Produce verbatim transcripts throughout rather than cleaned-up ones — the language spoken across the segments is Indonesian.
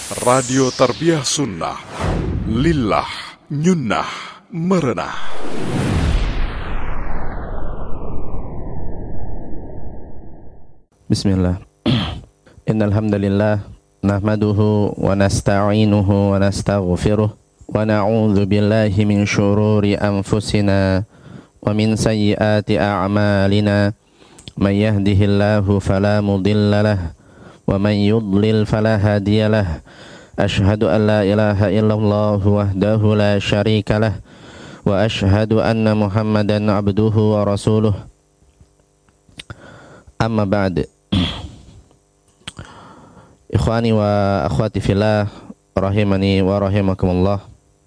Radio Tarbiyah Sunnah, Lillah, Nyunnah, Merenah. Bismillah. Innal hamdalillah nahmaduhu wa nasta'inuhu wa nastaghfiruh wa na'udzu billahi min syururi anfusina wa min sayyiati a'malina. May yahdihillahu fala mudilla lahu wa man yudlil fala hadiya lahu. Ashhadu an la ilaha illallah wahdahu la syarika lahu wa ashhadu anna Muhammadan abduhu wa rasuluh. Amma ba'd. Ikhwani wa akhwati fillah, rahimani wa rahimakumullah.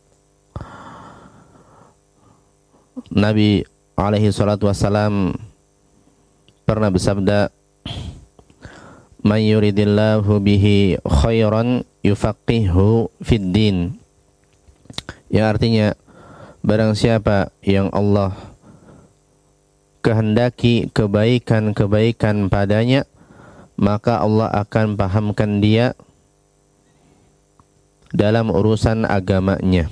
Nabi alaihi salatu wassalam pernah bersabda, "Man yuridillahu bihi khairan yufaqihu fid din." Yang artinya, barang siapa yang Allah kehendaki kebaikan-kebaikan padanya, maka Allah akan pahamkan dia dalam urusan agamanya.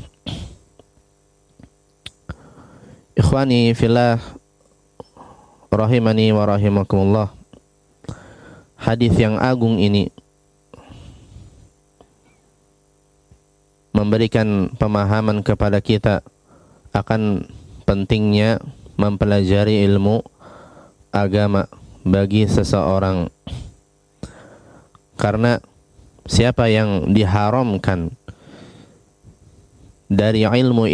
Ikhwani fillah, rahimani wa rahimakumullah. Hadis yang agung ini memberikan pemahaman kepada kita akan pentingnya mempelajari ilmu agama bagi seseorang. Karena siapa yang diharamkan dari ilmu